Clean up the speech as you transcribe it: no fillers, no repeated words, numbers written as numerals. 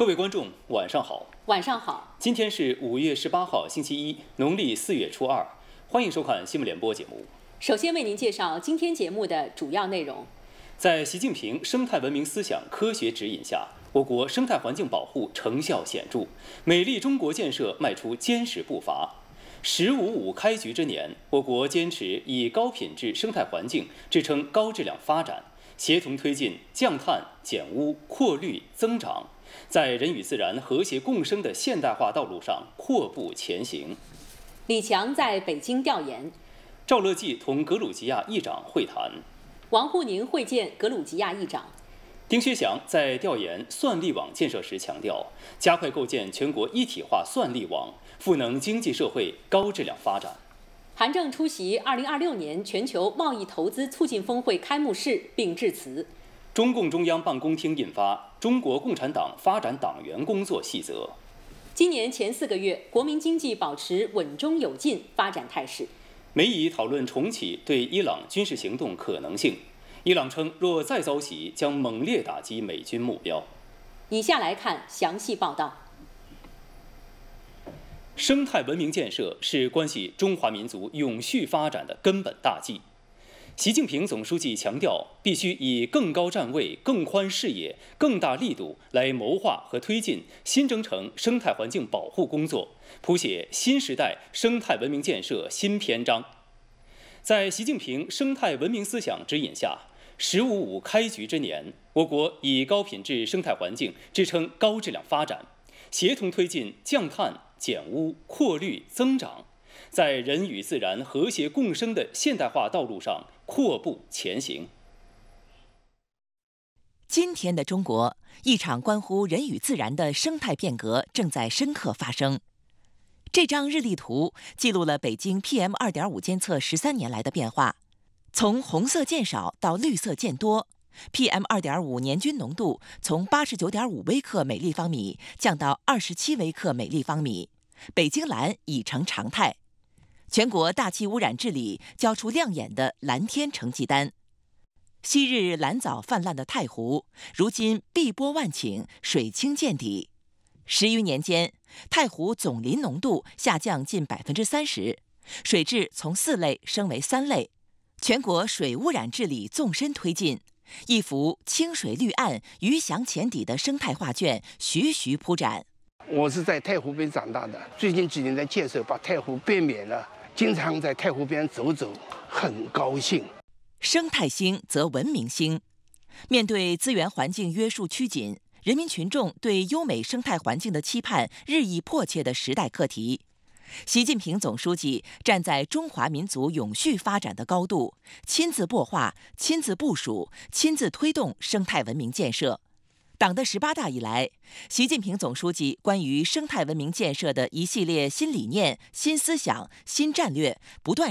各位观众，晚上好。 晚上好。 今天是5月18号，星期一，农历4月初2。欢迎收看新闻联播节目。 首先为您介绍今天节目的主要内容。 在习近平生态文明思想科学指引下，我国生态环境保护成效显著，美丽中国建设迈出坚实步伐。“15+5”开局之年，我国坚持以高品质生态环境支撑高质量发展，协同推进降碳、减污、扩绿、增长，在人与自然和谐共生的现代化道路上阔步前行。 李强在北京调研， 赵乐际同格鲁吉亚议长会谈， 王沪宁会见格鲁吉亚议长。 丁薛祥在调研算力网建设时强调，加快构建全国一体化算力网，赋能经济社会高质量发展。 韩正出席2026年全球贸易投资促进峰会开幕式并致辞。 中共中央办公厅印发《中国共产党发展党员工作细则》。 今年前4个月，国民经济保持稳中有进发展态势。 美以讨论重启对伊朗军事行动可能性，伊朗称若再遭袭，将猛烈打击美军目标。 以下来看详细报道。 生态文明建设是关系中华民族永续发展的根本大计。习近平总书记强调，必须以更高站位、更宽视野、更大力度来谋划和推进新征程生态环境保护工作，谱写新时代生态文明建设新篇章。在习近平生态文明思想指引下，“15+5”开局之年，我国以高品质生态环境支撑高质量发展，协同推进降碳、减污、扩绿、增长，在人与自然和谐共生的现代化道路上阔步前行。 今天的中国，一场关乎人与自然的生态变革正在深刻发生。这张日历图记录了北京 PM2.5 监测13年来的变化，从红色渐少到绿色渐多， PM2.5 年均浓度从89.5微克每立方米降到27微克每立方米，北京蓝已成常态。全国大气污染治理交出亮眼的蓝天成绩单。昔日蓝藻泛滥的太湖，如今碧波万顷，水清见底。10余年间，太湖总磷浓度下降近30%，水质从4类升为3类。全国水污染治理纵深推进，一幅清水绿岸、鱼翔浅底的生态画卷徐徐铺展。 我是在太湖边长大的，最近几年的建设把太湖变美了，经常在太湖边走走，很高兴。 生态兴则文明兴。面对资源环境约束趋紧，人民群众对优美生态环境的期盼日益迫切的时代课题，习近平总书记站在中华民族永续发展的高度，亲自擘画、亲自部署、亲自推动生态文明建设。党的18大以来，习近平总书记关于生态文明建设的一系列新理念、新思想、新战略不断